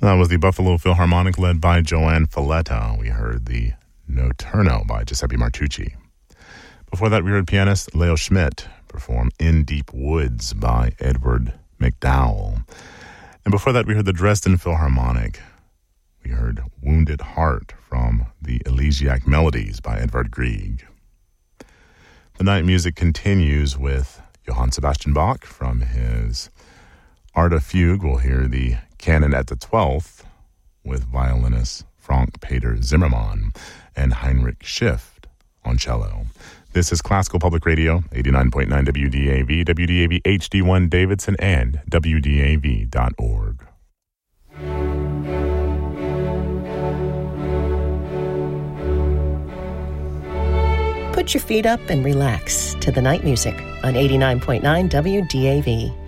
That was the Buffalo Philharmonic led by Joanne Falletta. We heard the Notturno by Giuseppe Martucci. Before that, we heard pianist Leo Schmidt perform In Deep Woods by Edward McDowell. And before that, we heard the Dresden Philharmonic. We heard Wounded Heart from the Elegiac Melodies by Edvard Grieg. The night music continues with Johann Sebastian Bach from his Arda Fugue. We'll hear the Canon at the 12th with violinist Frank Peter Zimmermann and Heinrich Schiff on cello. This is Classical Public Radio, 89.9 WDAV, WDAV HD1 Davidson, and WDAV.org. Put your feet up and relax to the night music on 89.9 WDAV.